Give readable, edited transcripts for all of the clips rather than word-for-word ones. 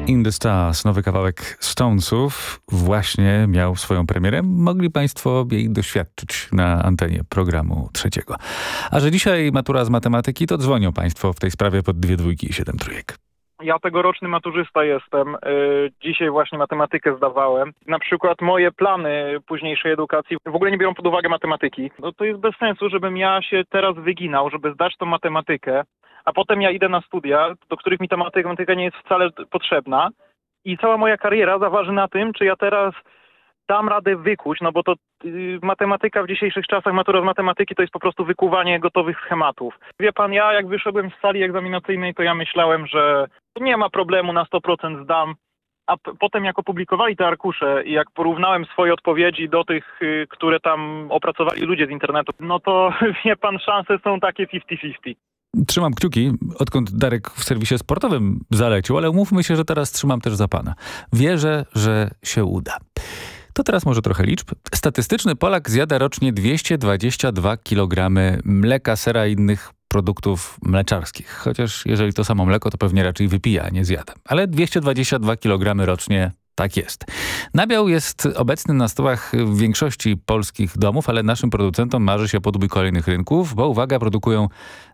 In the Stars, nowy kawałek Stonesów, właśnie miał swoją premierę. Mogli Państwo jej doświadczyć na antenie programu Trzeciego. A że dzisiaj matura z matematyki, to dzwonią Państwo w tej sprawie pod 2 dwójki i 7 trójek. Ja tegoroczny maturzysta jestem. Dzisiaj właśnie matematykę zdawałem. Na przykład moje plany późniejszej edukacji w ogóle nie biorą pod uwagę matematyki. No to jest bez sensu, żebym ja się teraz wyginał, żeby zdać tą matematykę, a potem ja idę na studia, do których mi ta matematyka nie jest wcale potrzebna i cała moja kariera zaważy na tym, czy ja teraz dam radę wykuć, no bo to matematyka w dzisiejszych czasach, matura z matematyki to jest po prostu wykuwanie gotowych schematów. Wie pan, ja jak wyszedłem z sali egzaminacyjnej, to ja myślałem, że nie ma problemu, na 100% zdam, a potem jak opublikowali te arkusze i jak porównałem swoje odpowiedzi do tych, które tam opracowali ludzie z internetu, no to wie pan, szanse są takie 50-50. Trzymam kciuki, odkąd Darek w serwisie sportowym zalecił, ale umówmy się, że teraz trzymam też za pana. Wierzę, że się uda. To teraz może trochę liczb. Statystyczny Polak zjada rocznie 222 kg mleka, sera i innych produktów mleczarskich. Chociaż jeżeli to samo mleko, to pewnie raczej wypija, a nie zjada. Ale 222 kg rocznie tak jest. Nabiał jest obecny na stołach w większości polskich domów, ale naszym producentom marzy się podbój kolejnych rynków, bo uwaga, produkują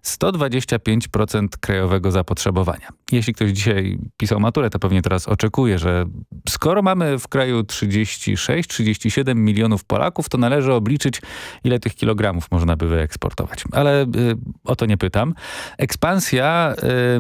125% krajowego zapotrzebowania. Jeśli ktoś dzisiaj pisał maturę, to pewnie teraz oczekuje, że skoro mamy w kraju 36-37 milionów Polaków, to należy obliczyć, ile tych kilogramów można by wyeksportować. Ale o to nie pytam. Ekspansja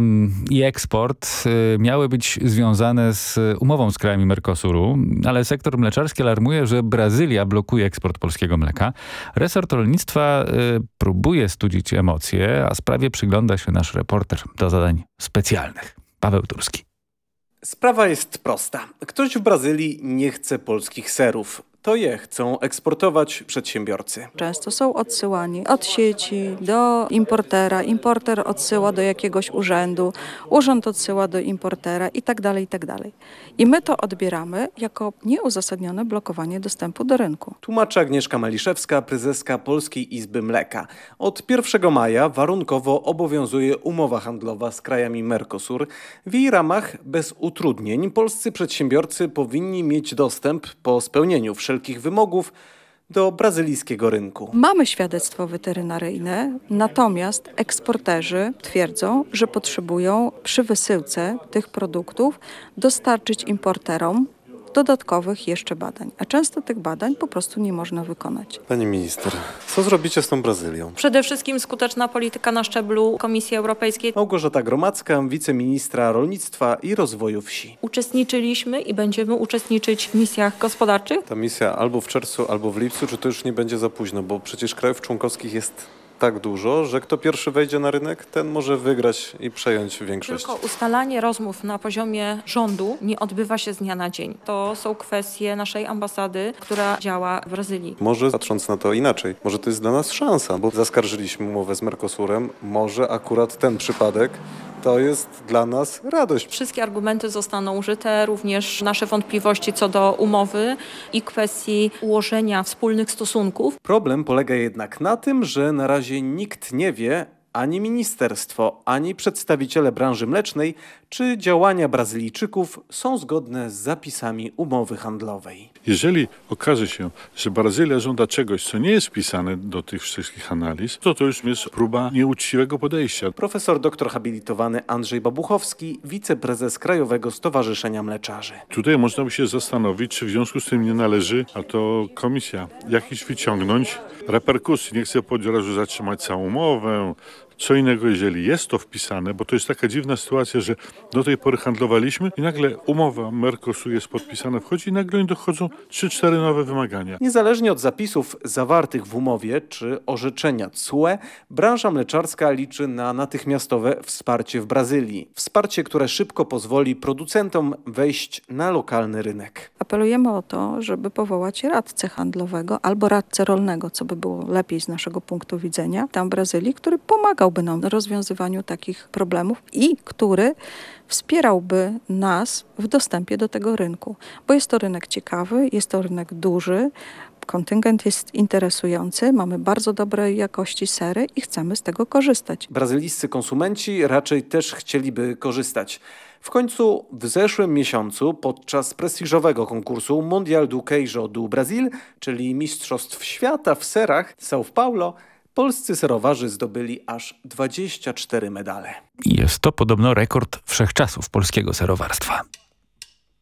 i eksport miały być związane z umową z krajami Mercosuru, ale sektor mleczarski alarmuje, że Brazylia blokuje eksport polskiego mleka. Resort rolnictwa próbuje studzić emocje, a sprawie przygląda się nasz reporter do zadań specjalnych. Paweł Turski. Sprawa jest prosta. Ktoś w Brazylii nie chce polskich serów. To je chcą eksportować przedsiębiorcy. Często są odsyłani od sieci do importera. Importer odsyła do jakiegoś urzędu, urząd odsyła do importera i tak dalej, i tak dalej. I my to odbieramy jako nieuzasadnione blokowanie dostępu do rynku. Tłumaczy Agnieszka Maliszewska, prezeska Polskiej Izby Mleka. Od 1 maja warunkowo obowiązuje umowa handlowa z krajami Mercosur. W jej ramach bez utrudnień polscy przedsiębiorcy powinni mieć dostęp po spełnieniu wszelkich wymogów do brazylijskiego rynku. Mamy świadectwo weterynaryjne, natomiast eksporterzy twierdzą, że potrzebują przy wysyłce tych produktów dostarczyć importerom dodatkowych jeszcze badań, a często tych badań po prostu nie można wykonać. Pani minister, co zrobicie z tą Brazylią? Przede wszystkim skuteczna polityka na szczeblu Komisji Europejskiej. Małgorzata Gromacka, wiceministra rolnictwa i rozwoju wsi. Uczestniczyliśmy i będziemy uczestniczyć w misjach gospodarczych. Ta misja albo w czerwcu, albo w lipcu, czy to już nie będzie za późno, bo przecież krajów członkowskich jest tak dużo, że kto pierwszy wejdzie na rynek, ten może wygrać i przejąć większość. Tylko ustalanie rozmów na poziomie rządu nie odbywa się z dnia na dzień. To są kwestie naszej ambasady, która działa w Brazylii. Może patrząc na to inaczej, może to jest dla nas szansa, bo zaskarżyliśmy umowę z Mercosurem, może akurat ten przypadek to jest dla nas radość. Wszystkie argumenty zostaną użyte, również nasze wątpliwości co do umowy i kwestii ułożenia wspólnych stosunków. Problem polega jednak na tym, że na razie nikt nie wie, ani ministerstwo, ani przedstawiciele branży mlecznej, czy działania Brazylijczyków są zgodne z zapisami umowy handlowej. Jeżeli okaże się, że Brazylia żąda czegoś, co nie jest wpisane do tych wszystkich analiz, to już jest próba nieuczciwego podejścia. Profesor doktor habilitowany Andrzej Babuchowski, wiceprezes Krajowego Stowarzyszenia Mleczarzy. Tutaj można by się zastanowić, czy w związku z tym nie należy, a to komisja, jakiś wyciągnąć reperkusji. Nie chcę powiedzieć, że zatrzymać całą umowę. Co innego, jeżeli jest to wpisane, bo to jest taka dziwna sytuacja, że do tej pory handlowaliśmy i nagle umowa Mercosur jest podpisana, wchodzi i nagle dochodzą 3-4 nowe wymagania. Niezależnie od zapisów zawartych w umowie czy orzeczenia TSUE, branża mleczarska liczy na natychmiastowe wsparcie w Brazylii. Wsparcie, które szybko pozwoli producentom wejść na lokalny rynek. Apelujemy o to, żeby powołać radcę handlowego albo radcę rolnego, co by było lepiej z naszego punktu widzenia, tam w Brazylii, który pomagałby nam w rozwiązywaniu takich problemów i który wspierałby nas w dostępie do tego rynku. Bo jest to rynek ciekawy, jest to rynek duży, Kontyngent jest interesujący, mamy bardzo dobrej jakości sery i chcemy z tego korzystać. Brazylijscy konsumenci raczej też chcieliby korzystać. W końcu w zeszłym miesiącu podczas prestiżowego konkursu Mundial do Queijo do Brasil, czyli Mistrzostw Świata w serach w São Paulo, polscy serowarzy zdobyli aż 24 medale. Jest to podobno rekord wszechczasów polskiego serowarstwa.